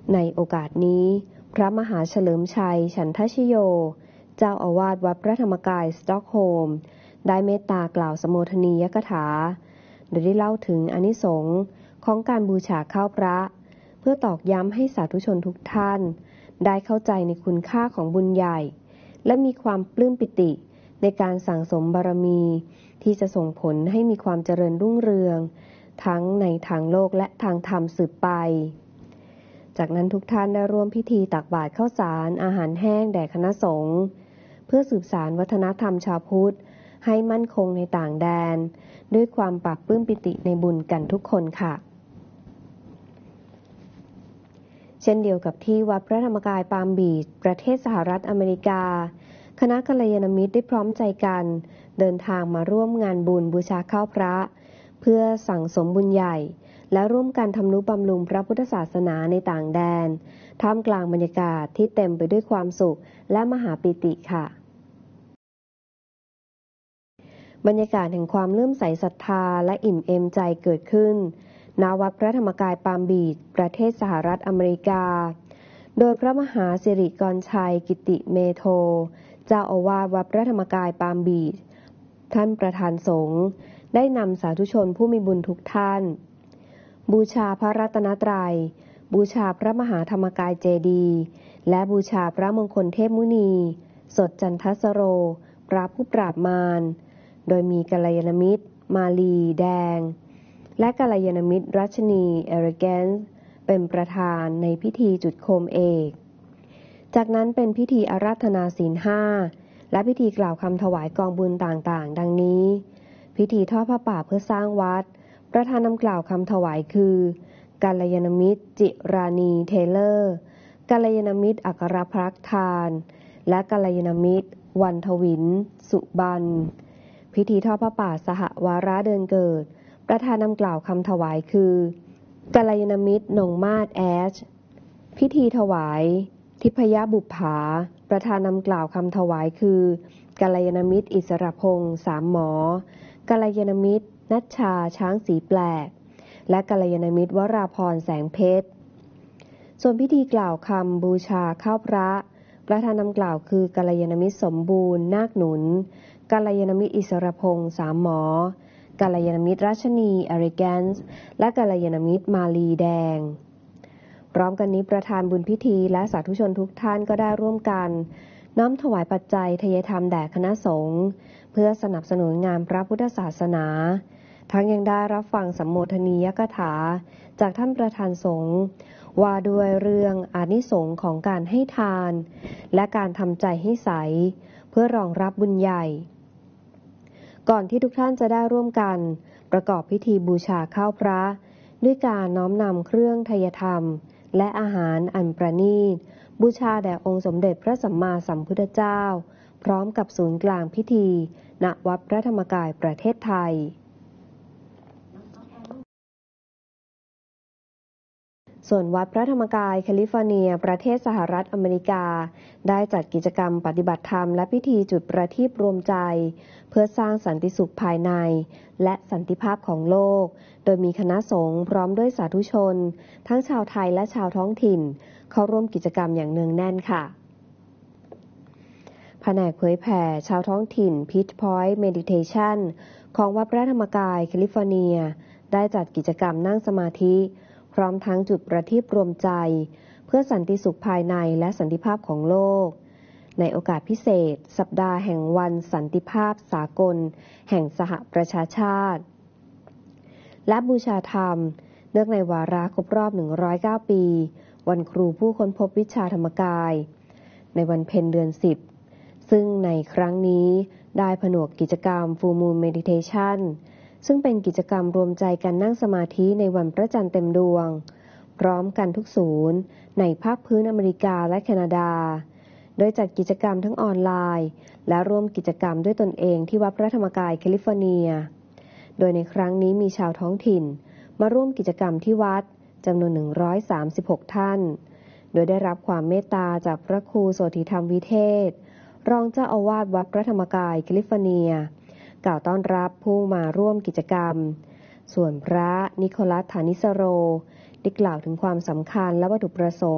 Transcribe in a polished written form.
ในโอกาสนี้พระมหาเฉลิมชัยฉันทชโยเจ้าอาวาสวัดพระธรรมกายสต็อกโฮล์มได้เมตตากล่าวสโมทนียกถาโดยได้เล่าถึงอานิสงส์ของการบูชาข้าวพระเพื่อตอกย้ำให้สาธุชนทุกท่านได้เข้าใจในคุณค่าของบุญใหญ่และมีความปลื้มปิติในการสั่งสมบารมีที่จะส่งผลให้มีความเจริญรุ่งเรืองทั้งในทางโลกและทางธรรมสืบไปจากนั้นทุกท่านได้ร่วมพิธีตักบาตรข้าวสารอาหารแห้งแด่คณะสงฆ์เพื่อสืบสานวัฒนธรรมชาวพุทธให้มั่นคงในต่างแดนด้วยความปราบปลื้มปิติในบุญกันทุกคนค่ะเช่นเดียวกับที่วัดพระธรรมกายปาล์มบีชประเทศสหรัฐอเมริกาคณะกัลยาณมิตรได้พร้อมใจกันเดินทางมาร่วมงานบุญบูชาข้าวพระเพื่อสั่งสมบุญใหญ่และร่วมกันทำนุบำรุงพระพุทธศาสนาในต่างแดนท่ามกลางบรรยากาศที่เต็มไปด้วยความสุขและมหาปิติค่ะบรรยากาศแห่งความเลื่อมใสศรัทธาและอิ่มเอมใจเกิดขึ้นณวัดพระธรรมกายปาล์มบีชประเทศสหรัฐอเมริกาโดยพระมหาสิริกรชัยกิติเมโทเจ้าอาวาสวัดพระธรรมกายปาล์มบีชท่านประธานสงฆ์ได้นำสาธุชนผู้มีบุญทุกท่านบูชาพระรัตนตรัยบูชาพระมหาธรรมกายเจดีย์และบูชาพระมงคลเทพมุนีสดจันทสโรพระผู้ปราบมารโดยมีกัลยาณมิตรมาลีแดงและกัลยาณมิตรรัชนีเอริแกนซ์เป็นประธานในพิธีจุดโคมเอกจากนั้นเป็นพิธีอาราธนาศีล5และพิธีกล่าวคำถวายกองบุญต่างๆดังนี้พิธีทอดผ้าป่าเพื่อสร้างวัดประธานนำกล่าวคำถวายคือกัลยาณมิตรจิรานีเทเลอร์กัลยาณมิตรอัครพรักษ์ทานและกัลยาณมิตรวันทวินสุบันพิธีทอดผ้าป่าสหวาระเดือนเกิดประธานนำกล่าวคำถวายคือกัลยาณมิตรนงมาศแอชพิธีถวายทิพยบุปผาประธานนำกล่าวคำถวายคือกัลยาณมิตรอิสรพงษ์สามหมอกัลยาณมิตรนัชชาช้างสีแปลกและกัลยาณมิตรวราพรแสงเพชรส่วนพิธีกล่าวคำบูชาข้าวพระประธานนำกล่าวคือกัลยาณมิตรสมบูรณ์นาคหนุนกัลยาณมิตรอิสรพงษ์สามหมอกัลยาณมิตรราชนีเอริแกนซ์และกัลยาณมิตรมาลีแดงพร้อมกันนี้ประธานบุญพิธีและสาธุชนทุกท่านก็ได้ร่วมกันน้อมถวายปัจจัยทายธรรมแด่คณะสงฆ์เพื่อสนับสนุนงานพระพุทธศาสนาทั้งยังได้รับฟังสัมโมทนียกถาจากท่านประธานสงฆ์ว่าด้วยเรื่องอานิสงส์ของการให้ทานและการทำใจให้ใสเพื่อรองรับบุญใหญ่ก่อนที่ทุกท่านจะได้ร่วมกันประกอบพิธีบูชาข้าวพระด้วยการน้อมนำเครื่องไทยธรรมและอาหารอันประณีตบูชาแด่องค์สมเด็จพระสัมมาสัมพุทธเจ้าพร้อมกับศูนย์กลางพิธีณวัดพระธรรมกายประเทศไทยส่วนวัดพระธรรมกายแคลิฟอร์เนียประเทศสหรัฐอเมริกาได้จัดกิจกรรมปฏิบัติธรรมและพิธีจุดประทีปรวมใจเพื่อสร้างสันติสุขภายในและสันติภาพของโลกโดยมีคณะสงฆ์พร้อมด้วยสาธุชนทั้งชาวไทยและชาวท้องถิ่นเข้าร่วมกิจกรรมอย่างเนืองแน่นค่ะแผนกเผยแผ่ชาวท้องถิ่น Peach Point Meditation ของวัดพระธรรมกายแคลิฟอร์เนียได้จัดกิจกรรมนั่งสมาธิพร้อมทั้งจุดประทีปรวมใจเพื่อสันติสุขภายในและสันติภาพของโลกในโอกาสพิเศษสัปดาห์แห่งวันสันติภาพสากลแห่งสหประชาชาติและบูชาธรรมเนื่องในวาระครบรอบ109ปีวันครูผู้ค้นพบวิชาธรรมกายในวันเพ็ญเดือน10ซึ่งในครั้งนี้ได้ผนวกกิจกรรม Full Moon Meditation ซึ่งเป็นกิจกรรมรวมใจกันนั่งสมาธิในวันพระจันทร์เต็มดวงพร้อมกันทุกศูนย์ในภาคพื้นอเมริกาและแคนาดาโดยจัดกิจกรรมทั้งออนไลน์และร่วมกิจกรรมด้วยตนเองที่วัดพระธรรมกายแคลิฟอร์เนียโดยในครั้งนี้มีชาวท้องถิ่นมาร่วมกิจกรรมที่วัดจำนวน136ท่านโดยได้รับความเมตตาจากพระครูโสธิธรรมวิเทศรองเจ้าอาวาสวัดพระธรรมกายแคลิฟอร์เนียกล่าวต้อนรับผู้มาร่วมกิจกรรมส่วนพระนิโคลัสฐานิสโรได้กล่าวถึงความสำคัญและวัตถุประสงค์